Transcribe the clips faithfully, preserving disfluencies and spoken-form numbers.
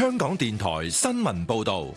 香港電台新聞報道。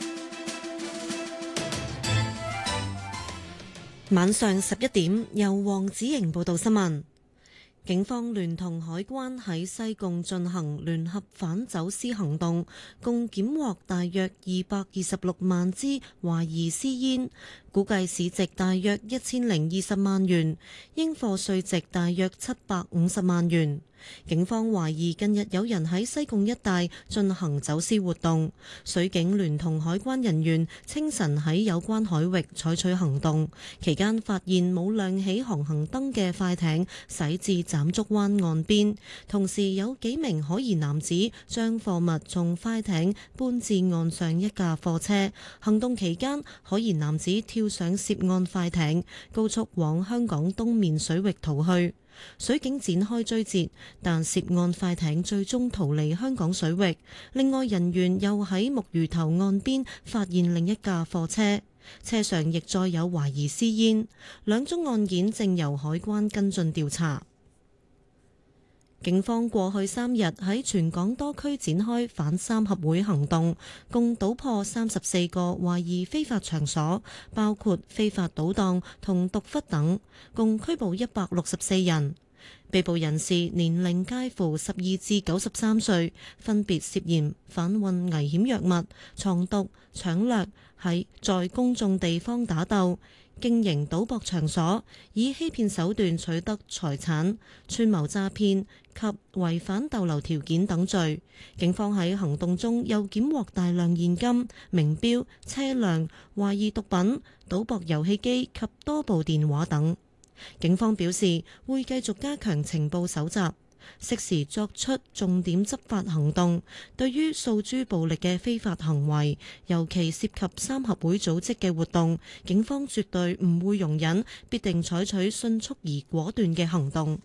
晚上十一點，由黃子瑩報道新聞。警方聯同海關喺西貢進行聯合反走私行動，共檢獲大約二百二十六萬支懷疑私煙，估計市值大約一千零二十萬元，應課稅值大約七百五十萬元。警方懷疑近日有人喺西貢一帶進行走私活動，水警聯同海關人員清晨喺有關海域採取行動，期間發現冇亮起航行燈嘅快艇駛至斬竹灣岸邊，同時有幾名可疑男子將貨物從快艇搬至岸上一架貨車。行動期間，可疑男子跳上涉岸快艇，高速往香港東面水域逃去。水警展開追截，但涉岸快艇最終逃離香港水域。另外，人員又喺木魚頭岸邊發現另一架貨車，車上亦載有懷疑私煙。兩宗案件正由海關跟進調查。警方過去三日喺全港多區展開反三合會行動，共搗破三十四個懷疑非法場所，包括非法賭檔同毒窟等，共拘捕一百六十四人。被捕人士年齡介乎十二至九十三歲，分別涉嫌販運危險藥物、藏毒、搶掠、喺在公眾地方打鬥、經營賭博場所、以欺騙手段取得財產、串謀詐騙及違反逗留條件等罪。警方喺行動中又檢獲大量現金、名錶、車輛、懷疑毒品、賭博遊戲機及多部電話等。警方表示會繼續加強情報搜集，適時作出重點執法行動。對於訴諸暴力嘅非法行為，尤其涉及三合會組織嘅活動，警方絕對唔會容忍，必定採取迅速而果斷嘅行動。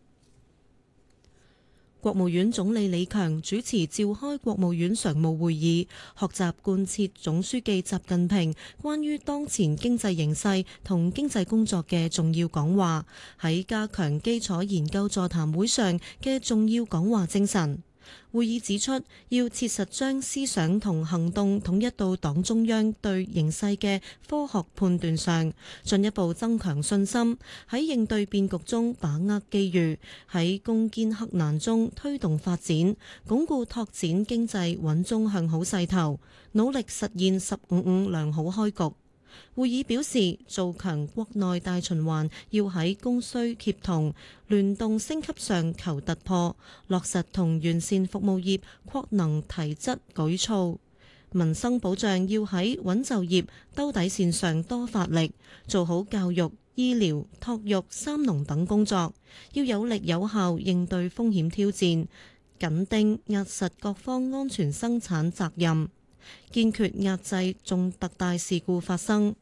國務院總理李強主持召開國務院常務會議，學習貫徹總書記習近平關於當前經濟形勢同經濟工作嘅重要講話，喺加強基礎研究座談會上嘅重要講話精神。會議指出，要切實將思想同行動統一到黨中央對形勢嘅科學判斷上，進一步增強信心，喺應對變局中把握機遇，喺攻堅克難中推動發展，鞏固拓展經濟穩中向好勢頭，努力實現十五五良好開局。會議表示，做強國內大循環要喺供需協同、聯動升級上求突破，落實同完善服務業擴能提質舉措；民生保障要喺穩就業、兜底線上多發力，做好教育、醫療、托育三農等工作，要有力有效應對風險挑戰，緊盯壓實各方安全生產責任，堅決壓制重特大事故發生。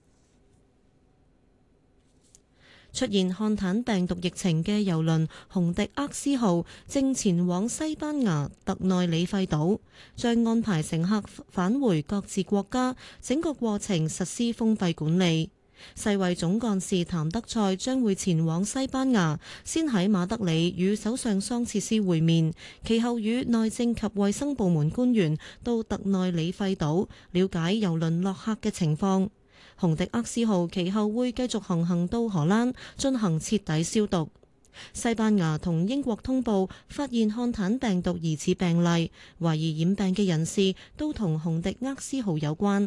出現漢坦病毒疫情嘅郵輪洪迪厄斯號正前往西班牙特內里費島，將安排乘客返回各自國家，整個過程實施封閉管理。世衛總幹事譚德塞將會前往西班牙，先喺馬德里與首相桑切斯會面，其後與內政及衛生部門官員到特內里費島了解郵輪落客嘅情況。洪迪厄斯號其後會繼續航行到荷蘭進行徹底消毒。西班牙同英國通報發現漢坦病毒疑似病例，懷疑染病嘅人士都同洪迪厄斯號有關。